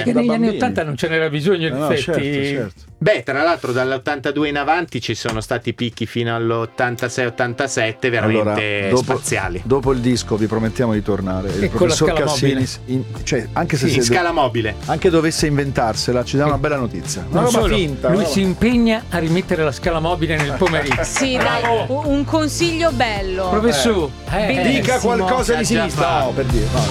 Perché negli anni 80 non ce n'era bisogno, in effetti. Certo. Beh, tra l'altro dall'82 in avanti ci sono stati picchi fino all'86-87 veramente spaziali. Dopo il disco vi promettiamo di tornare. Il con la professor scala Cassini, anche se in scala mobile. anche dovesse inventarsela, ci dà una bella notizia. Non roba solo, finta. lui si impegna a rimettere la scala mobile nel pomeriggio. Sì, dai, un consiglio bello. Professore, Dica qualcosa di sinistra. No, per dire. No.